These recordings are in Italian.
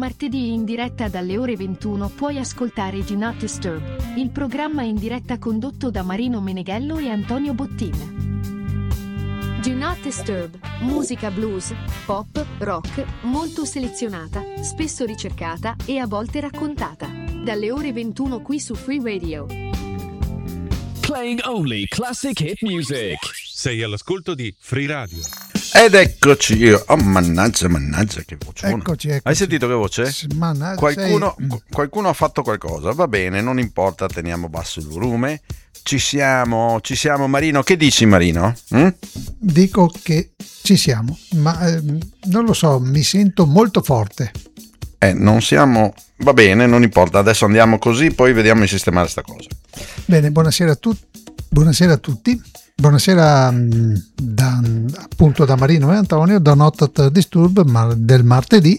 martedì in diretta dalle ore 21 puoi ascoltare Do Not Disturb, il programma in diretta condotto da Marino Meneghello e Antonio Bottin. Do Not Disturb, musica blues, pop, rock, molto selezionata, spesso ricercata e a volte raccontata. Dalle ore 21 qui su Free Radio. Playing only classic hit music. Sei all'ascolto di Free Radio. Ed eccoci io. Oh, mannaggia, che voce. Eccoci. Hai sentito che voce? Mannaggia, qualcuno ha fatto qualcosa. Va bene, non importa, teniamo basso il volume. Ci siamo, Marino. Che dici, Marino? Dico che ci siamo, ma non lo so, mi sento molto forte. Non siamo. Va bene, non importa. Adesso andiamo così, poi vediamo di sistemare sta cosa. Bene, buonasera a tutti. Buonasera appunto da Marino e Antonio, da Not Disturb del martedì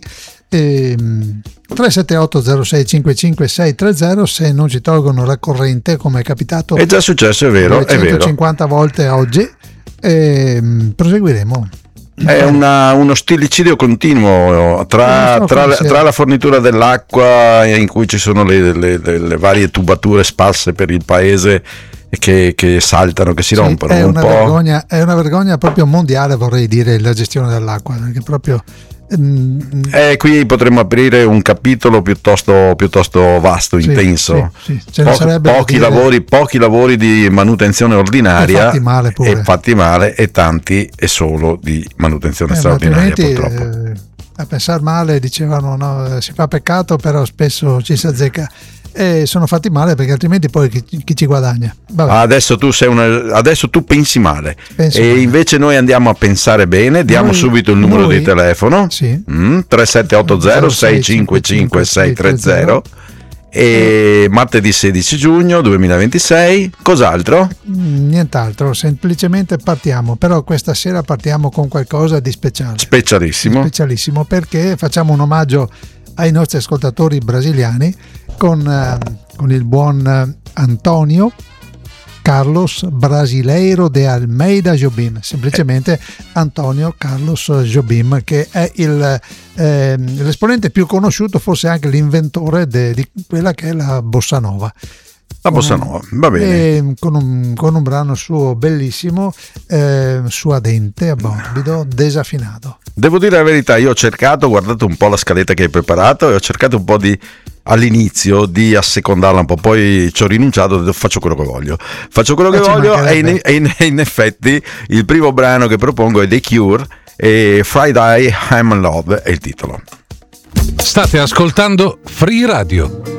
378 06 55 630. Se non ci tolgono la corrente, come è capitato, è già successo, è vero, 150 volte oggi, proseguiremo. È uno stillicidio continuo tra la fornitura dell'acqua, in cui ci sono le varie tubature sparse per il paese che saltano, che si rompono. È una vergogna proprio mondiale, vorrei dire, la gestione dell'acqua, perché proprio qui potremmo aprire un capitolo piuttosto vasto, intenso. Pochi lavori di manutenzione ordinaria fatti male e tanti e solo di manutenzione straordinaria, purtroppo. A pensare male, dicevano, no, si fa peccato, però spesso ci si azzecca. E sono fatti male, perché altrimenti poi chi ci guadagna? Adesso tu pensi male. Invece noi andiamo a pensare bene. Diamo subito il numero di telefono, 3780 655 630. E martedì 16 giugno 2026. Cos'altro? Nient'altro, semplicemente partiamo. Però questa sera partiamo con qualcosa di speciale, specialissimo, perché facciamo un omaggio ai nostri ascoltatori brasiliani con il buon Antonio Carlos Brasileiro de Almeida Jobim, semplicemente Antonio Carlos Jobim, che è l'esponente più conosciuto, forse anche l'inventore di quella che è la bossa nova. Bossa nova, va bene. Con un brano suo bellissimo, suadente, morbido, desaffinato. Devo dire la verità, io ho guardato un po' la scaletta che hai preparato e ho cercato un po' all'inizio di assecondarla un po', poi ci ho rinunciato, faccio quello che voglio e in effetti il primo brano che propongo è The Cure e Friday I'm in Love è il titolo. State ascoltando Free Radio.